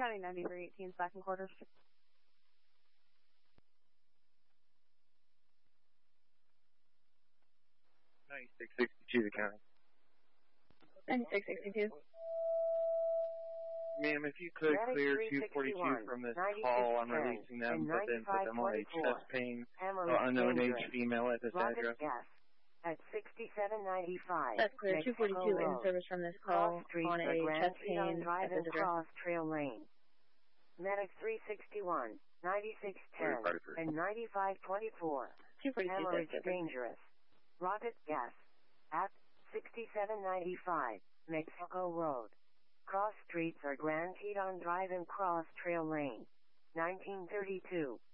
County 9318, second quarter. 9662, the county. 9662. Ma'am, if you could clear 242 from this call, I'm releasing them, but then put them on a chest pain, unknown age female at this address. Gas at 6795. That's clear. 242 in service from this call on a chest pain at this address. Cross Trail Lane. Medic 361, 9610, and 9524. 242 Hemorrhage dangerous. Rocket gas at 6795 Mexico Road. Cross streets are Grand Teton Drive and Cross Trail Lane. 1932.